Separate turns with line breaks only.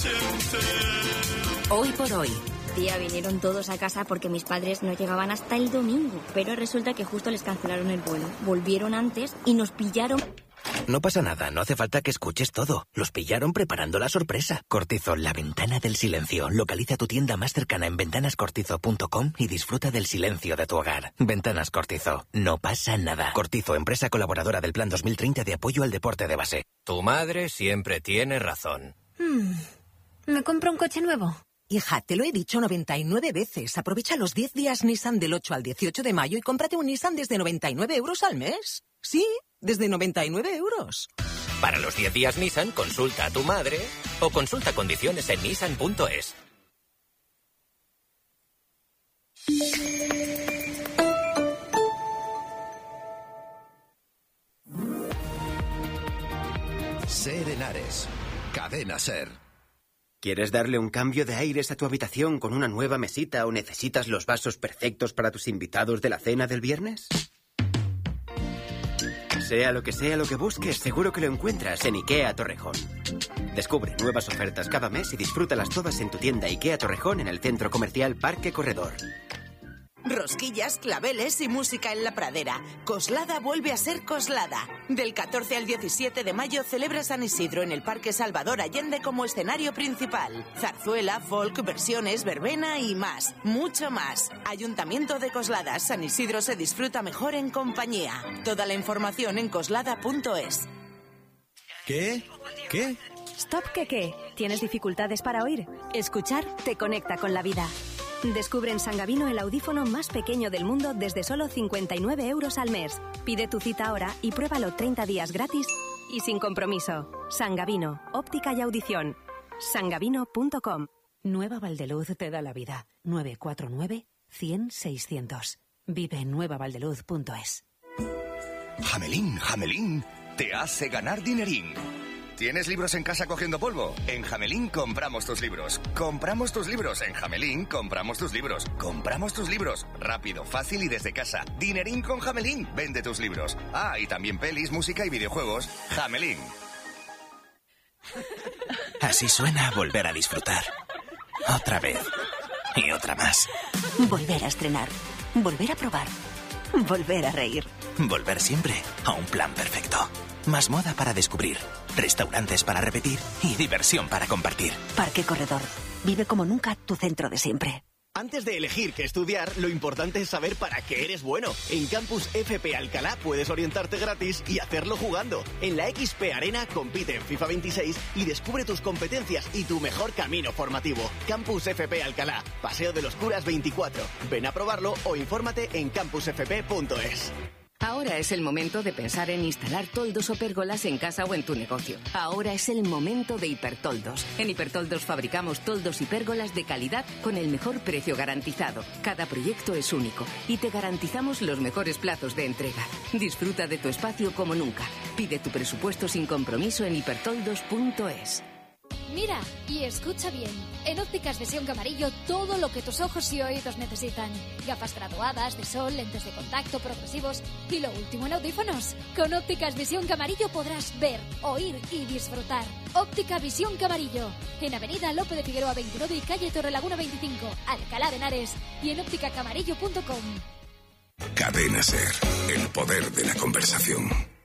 Hoy por hoy.
Tía, vinieron todos a casa porque mis padres no llegaban hasta el domingo, pero resulta que justo les cancelaron el vuelo. Volvieron antes y nos pillaron...
No pasa nada, no hace falta que escuches todo. Los pillaron preparando la sorpresa. Cortizo, la ventana del silencio. Localiza tu tienda más cercana en ventanascortizo.com y disfruta del silencio de tu hogar. Ventanas Cortizo, no pasa nada. Cortizo, empresa colaboradora del Plan 2030 de apoyo al deporte de base.
Tu madre siempre tiene razón.
¿Me compro un coche nuevo?
Hija, te lo he dicho 99 veces. Aprovecha los 10 días Nissan del 8 al 18 de mayo y cómprate un Nissan desde 99 euros al mes. Sí, desde 99 euros.
Para los 10 días Nissan, consulta a tu madre o consulta condiciones en nissan.es.
Ser Henares, Cadena Ser.
¿Quieres darle un cambio de aires a tu habitación con una nueva mesita o necesitas los vasos perfectos para tus invitados de la cena del viernes? Sea lo que busques, seguro que lo encuentras en IKEA Torrejón. Descubre nuevas ofertas cada mes y disfrútalas todas en tu tienda IKEA Torrejón en el Centro Comercial Parque Corredor.
Rosquillas, claveles y música en la pradera. Coslada vuelve a ser Coslada. Del 14 al 17 de mayo celebra San Isidro en el Parque Salvador Allende como escenario principal. Zarzuela, folk, versiones, verbena y más. Mucho más. Ayuntamiento de Coslada. San Isidro se disfruta mejor en compañía. Toda la información en coslada.es.
¿Qué?
Stop, ¿qué? ¿Tienes dificultades para oír? Escuchar te conecta con la vida. Descubre en Sangavino el audífono más pequeño del mundo desde solo 59 euros al mes. Pide tu cita ahora y pruébalo 30 días gratis y sin compromiso. Sangavino, óptica y audición. Sangavino.com.
Nueva Valdeluz te da la vida. 949-100-600. Vive en nuevavaldeluz.es.
Jamelín, te hace ganar dinerín. ¿Tienes libros en casa cogiendo polvo? En Jamelín compramos tus libros. Compramos tus libros. En Jamelín compramos tus libros. Compramos tus libros. Rápido, fácil y desde casa. Dinerín con Jamelín. Vende tus libros. Ah, y también pelis, música y videojuegos. Jamelín.
Así suena volver a disfrutar. Otra vez. Y otra más.
Volver a estrenar. Volver a probar. Volver a reír.
Volver siempre a un plan perfecto. Más moda para descubrir, restaurantes para repetir y diversión para compartir.
Parque Corredor. Vive como nunca tu centro de siempre.
Antes de elegir qué estudiar, lo importante es saber para qué eres bueno. En Campus FP Alcalá puedes orientarte gratis y hacerlo jugando. En la XP Arena compite en FIFA 26 y descubre tus competencias y tu mejor camino formativo. Campus FP Alcalá, Paseo de los Curas 24. Ven a probarlo o infórmate en campusfp.es.
Ahora es el momento de pensar en instalar toldos o pérgolas en casa o en tu negocio. Ahora es el momento de Hipertoldos. En Hipertoldos fabricamos toldos y pérgolas de calidad con el mejor precio garantizado. Cada proyecto es único y te garantizamos los mejores plazos de entrega. Disfruta de tu espacio como nunca. Pide tu presupuesto sin compromiso en hipertoldos.es.
Mira y escucha bien. En Ópticas Visión Camarillo todo lo que tus ojos y oídos necesitan. Gafas graduadas, de sol, lentes de contacto, progresivos y lo último en audífonos. Con Ópticas Visión Camarillo podrás ver, oír y disfrutar. Óptica Visión Camarillo. En Avenida Lope de Figueroa 29 y calle Torrelaguna 25, Alcalá de Henares y en ópticacamarillo.com.
Cadena Ser, el poder de la conversación.